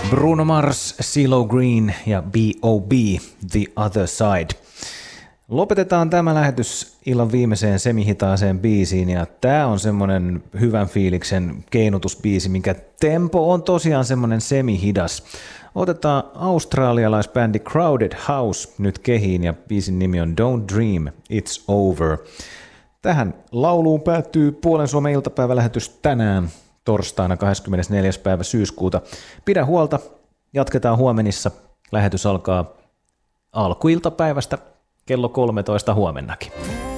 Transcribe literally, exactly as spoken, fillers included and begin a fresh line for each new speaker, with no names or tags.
Bruno Mars, CeeLo Green ja B O B, The Other Side. Lopetetaan tämä lähetys illan viimeiseen semihitaaseen biisiin, ja tää on semmonen hyvän fiiliksen keinutusbiisi, minkä tempo on tosiaan semmonen semihidas. Otetaan australialaisbändi Crowded House nyt kehiin, ja biisin nimi on Don't Dream, It's Over. Tähän lauluun päättyy Puolen Suomen iltapäivälähetys tänään torstaina kahdeskymmenesneljäs päivä syyskuuta. Pidä huolta, jatketaan huomenissa. Lähetys alkaa alkuiltapäivästä kello kolmetoista huomennakin.